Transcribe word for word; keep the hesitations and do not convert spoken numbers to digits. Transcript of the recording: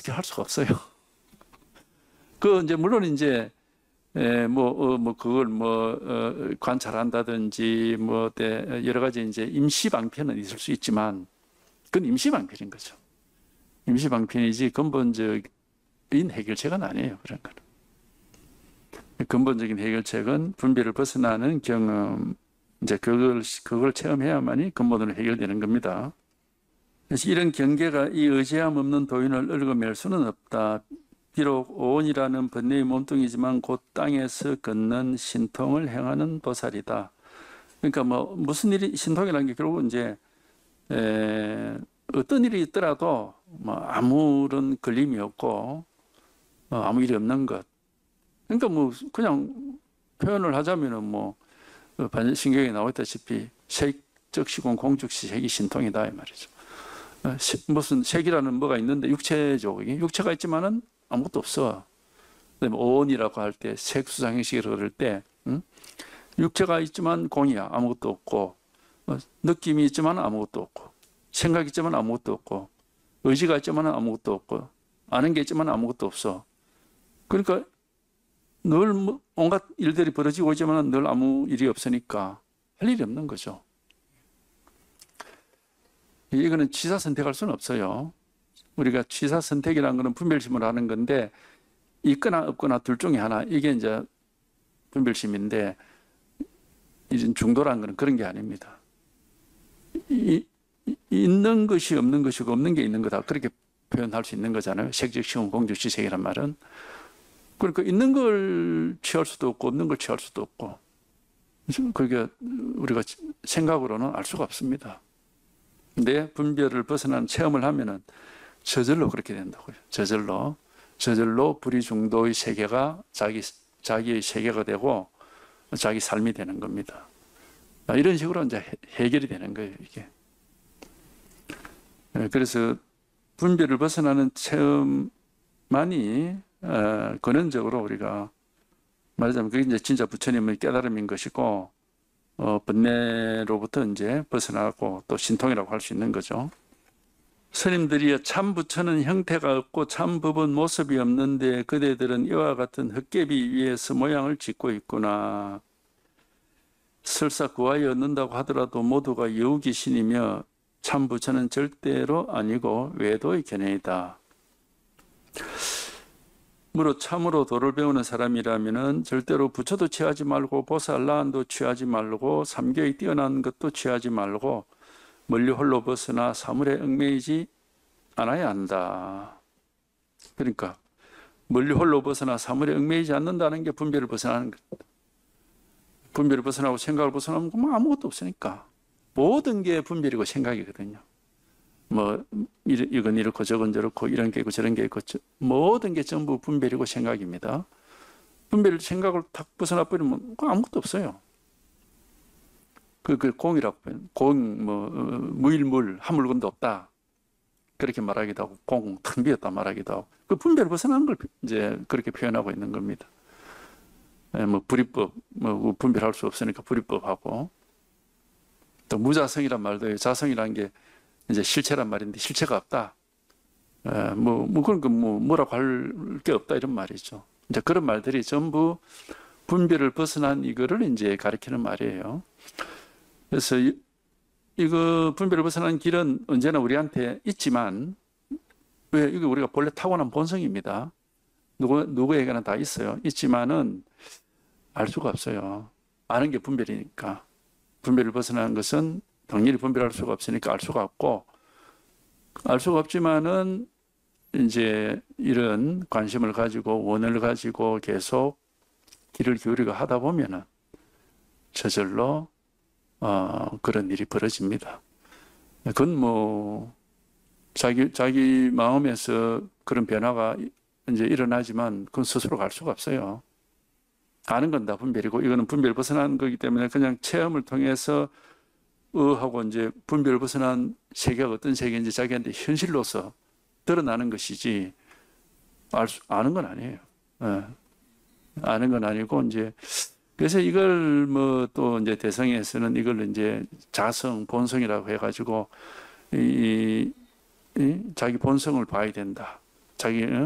어떻게 할 수가 없어요. 그 이제 물론 이제 에, 뭐, 어, 뭐, 그걸 뭐, 어, 관찰한다든지, 뭐, 때 여러 가지 이제 임시방편은 있을 수 있지만, 그건 임시방편인 거죠. 임시방편이지 근본적인 해결책은 아니에요. 그런 거는. 근본적인 해결책은 분별을 벗어나는 경험, 이제 그걸, 그걸 체험해야만이 근본으로 해결되는 겁니다. 그래서 이런 경계가 이 의지함 없는 도인을 얽어맬 수는 없다. 비록 오온이라는 번뇌의 몸뚱이지만 곧 땅에서 걷는 신통을 행하는 보살이다. 그러니까 뭐 무슨 일이 신통이라는 게 결국 이제 에, 어떤 일이 있더라도 뭐 아무런 걸림이 없고 어, 아무 일이 없는 것. 그러니까 뭐 그냥 표현을 하자면은 뭐 반신경에 나와있다시피 색적 시공 공적시 색이 신통이다 이 말이죠. 어, 시, 무슨 색이라는 뭐가 있는데 육체죠. 육체가 있지만은 아무것도 없어. 그다음에 오온이라고 할 때 색수상행식을 그럴 때 응? 육체가 있지만 공이야. 아무것도 없고 어, 느낌이 있지만 아무것도 없고 생각이 있지만 아무것도 없고 의지가 있지만 아무것도 없고 아는 게 있지만 아무것도 없어. 그러니까 늘 온갖 일들이 벌어지고 있지만 늘 아무 일이 없으니까 할 일이 없는 거죠. 이거는 취사 선택할 수는 없어요. 우리가 취사 선택이라는 것은 분별심을 하는 건데 있거나 없거나 둘 중에 하나 이게 이제 분별심인데 이런 중도라는 것은 그런 게 아닙니다. 이, 이, 있는 것이 없는 것이고 없는 게 있는 거다 그렇게 표현할 수 있는 거잖아요. 색적 시공 공적 시색이란 말은. 그러니까 있는 걸 취할 수도 없고 없는 걸 취할 수도 없고 그게 우리가 생각으로는 알 수가 없습니다. 근데 분별을 벗어나는 체험을 하면은 저절로 그렇게 된다고요. 저절로. 저절로 불이중도의 세계가 자기, 자기의 세계가 되고 자기 삶이 되는 겁니다. 이런 식으로 이제 해결이 되는 거예요, 이게. 그래서 분별을 벗어나는 체험만이 어, 근원적으로 우리가 말하자면 그게 이제 진짜 부처님의 깨달음인 것이고 어, 번뇌로부터 이제 벗어나고 또 신통이라고 할 수 있는 거죠. 스님들이 참 부처는 형태가 없고 참 법은 모습이 없는데 그대들은 이와 같은 헛개비 위에서 모양을 짓고 있구나. 설사 구하여 얻는다고 하더라도 모두가 여우귀신이며 참 부처는 절대로 아니고 외도의 견해이다. 무릇 참으로 도를 배우는 사람이라면 절대로 부처도 취하지 말고 보살라한도 취하지 말고 삼교에 뛰어난 것도 취하지 말고 멀리 홀로 벗어나 사물에 얽매이지 않아야 한다. 그러니까 멀리 홀로 벗어나 사물에 얽매이지 않는다는 게 분별을 벗어나는 것. 분별을 벗어나고 생각을 벗어나면 뭐 아무것도 없으니까. 모든 게 분별이고 생각이거든요. 뭐 이건 이렇고 저건 저렇고 이런 게 있고 저런 게 있고 모든 게 전부 분별이고 생각입니다. 분별 생각을 탁 벗어나 버리면 아무것도 없어요. 그, 그 공이라고 공, 뭐 무일물 한 물건도 없다 그렇게 말하기도 하고 공 텅 비었다 말하기도 하고 그 분별 벗어나는 걸 이제 그렇게 표현하고 있는 겁니다. 뭐 불이법 뭐 분별할 수 없으니까 불이법하고 또 무자성이란 말도 자성이라는 게 이제 실체란 말인데 실체가 없다. 에, 뭐, 뭐 그런 거 뭐 뭐라고 할 게 없다 이런 말이죠. 이제 그런 말들이 전부 분별을 벗어난 이거를 이제 가리키는 말이에요. 그래서 이, 이거 분별을 벗어난 길은 언제나 우리한테 있지만 왜 이거 우리가 본래 타고난 본성입니다. 누구 누구에게나 다 있어요. 있지만은 알 수가 없어요. 아는 게 분별이니까. 분별을 벗어나는 것은 당연히 분별할 수가 없으니까 알 수가 없고, 알 수가 없지만은 이제 이런 관심을 가지고 원을 가지고 계속 길을 기울이고 하다 보면은 저절로 어, 그런 일이 벌어집니다. 그건 뭐 자기 자기 마음에서 그런 변화가 이제 일어나지만 그건 스스로 알 수가 없어요. 아는 건 다 분별이고 이거는 분별 벗어난 거기 때문에 그냥 체험을 통해서 하고 이제 분별 벗어난 세계가 어떤 세계인지 자기한테 현실로서 드러나는 것이지 알 수, 아는 건 아니에요. 예. 아는 건 아니고 이제 그래서 이걸 뭐 또 이제 대성에서는 이걸 이제 자성 본성이라고 해가지고 이, 이 자기 본성을 봐야 된다. 자기 어?